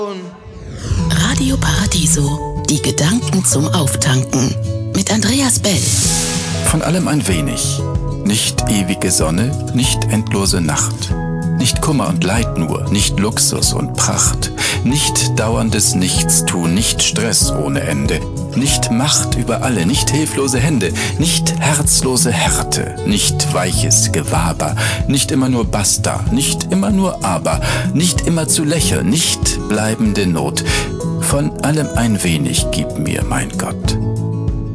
Radio Paradiso, die Gedanken zum Auftanken mit Andreas Bell. Von allem ein wenig. Nicht ewige Sonne, nicht endlose Nacht. Nicht Kummer und Leid nur, nicht Luxus und Pracht. Nicht dauerndes Nichtstun, nicht Stress ohne Ende. Nicht Macht über alle, nicht hilflose Hände. Nicht herzlose Härte, nicht weiches Gewaber. Nicht immer nur Basta, nicht immer nur Aber. Nicht immer zu lächeln, nicht bleibende Not. Von allem ein wenig gib mir, mein Gott.